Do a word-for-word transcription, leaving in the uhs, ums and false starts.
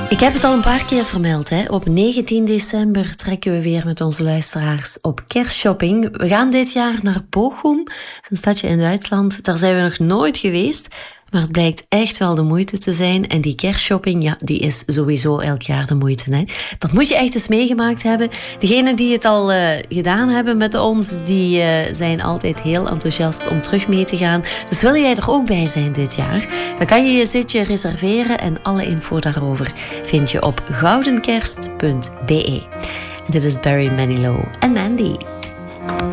Ik heb het al een paar keer vermeld. Hè? Op negentien december trekken we weer met onze luisteraars op kerstshopping. We gaan dit jaar naar Bochum, een stadje in Duitsland. Daar zijn we nog nooit geweest. Maar het blijkt echt wel de moeite te zijn. En die kerstshopping, ja, die is sowieso elk jaar de moeite. Hè? Dat moet je echt eens meegemaakt hebben. Degenen die het al uh, gedaan hebben met ons, die uh, zijn altijd heel enthousiast om terug mee te gaan. Dus wil jij er ook bij zijn dit jaar? Dan kan je je zitje reserveren en alle info daarover vind je op goudenkerst punt be. En dit is Barry Manilow en Mandy.